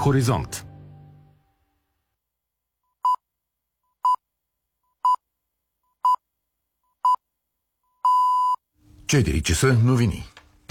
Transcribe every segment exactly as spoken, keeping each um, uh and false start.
Хоризонт. четири часа новини.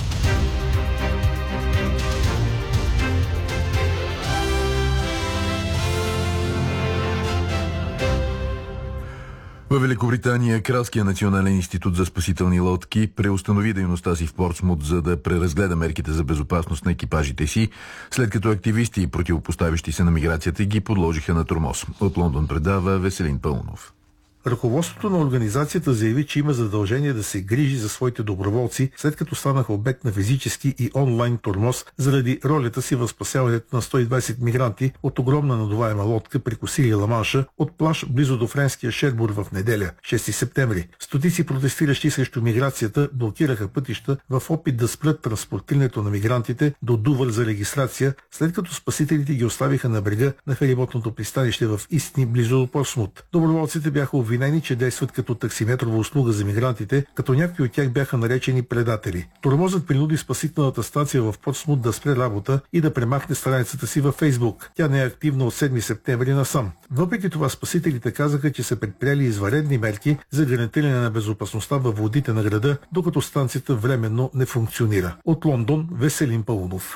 В Великобритания Кралския национален институт за спасителни лодки преустанови дейността си в Портсмут, за да преразгледа мерките за безопасност на екипажите си, след като активисти, противопоставящи се на миграцията, ги подложиха на тормоз. От Лондон предава Веселин Пълнов. Ръководството на организацията заяви, че има задължение да се грижи за своите доброволци, след като станаха обект на физически и онлайн тормоз заради ролята си в спасяването на сто и двайсет мигранти от огромна надуваема лодка, прекосили Ла-Манша от плаж близо до френския Шербур в неделя, шести септември. Стотици протестиращи срещу миграцията блокираха пътища в опит да спрат транспортирането на мигрантите до Дувър за регистрация, след като спасителите ги оставиха на брега на фериботното пристанище в Истни, близо до Портсмут. Доброволците бяха обвинени, че действат като таксиметрова услуга за мигрантите, като някои от тях бяха наречени предатели. Тормозът принуди спасителната станция в Портсмут да спре работа и да премахне страницата си във Фейсбук. Тя не е активна от седми септември насам. Въпреки това спасителите казаха, че са предприели извънредни мерки за гарантиране на безопасността във водите на града, докато станцията временно не функционира. От Лондон Веселин Пълнов.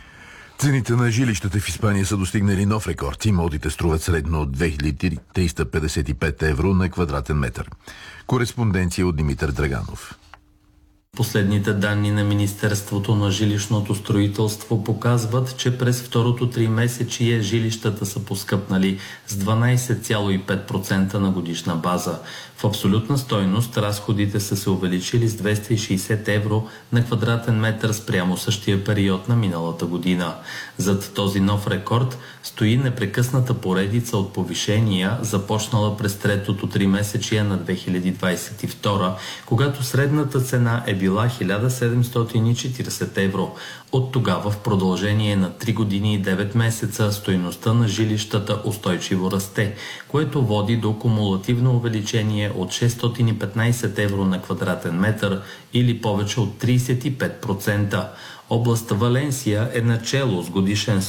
Цените на жилищата в Испания са достигнали нов рекорд. Имотите струват средно две хиляди триста петдесет и пет евро на квадратен метър. Кореспонденция от Димитър Драганов. Последните данни на Министерството на жилищното строителство показват, че през второто тримесечие жилищата са поскъпнали с дванайсет цяло и пет процента на годишна база. В абсолютна стойност разходите са се увеличили с двеста и шейсет евро на квадратен метър спрямо същия период на миналата година. Зад този нов рекорд стои непрекъсната поредица от повишения, започнала през третото тримесечие на две хиляди двайсет и втора, когато средната цена е била хиляда седемстотин и четирийсет евро. От тогава в продължение на три години и девет месеца стойността на жилищата устойчиво расте, което води до кумулативно увеличение от шестстотин и петнайсет евро на квадратен метър или повече от трийсет и пет процента. Област Валенсия е начело с годишен